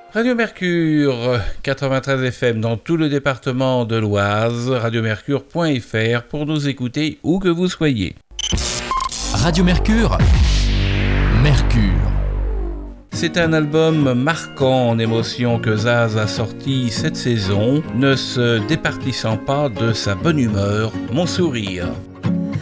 Radio Mercure 93 FM dans tout le département de l'Oise, radiomercure.fr pour nous écouter où que vous soyez. Radio Mercure, Mercure. C'est un album marquant en émotion que Zaz a sorti cette saison, ne se départissant pas de sa bonne humeur, Mon sourire.